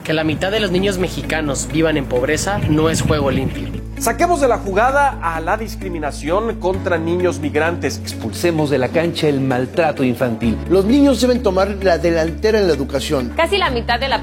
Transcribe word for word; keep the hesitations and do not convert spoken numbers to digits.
Que la mitad de los niños mexicanos vivan en pobreza no es juego limpio. Saquemos de la jugada a la discriminación contra niños migrantes. Expulsemos de la cancha el maltrato infantil. Los niños deben tomar la delantera en la educación. Casi la mitad de la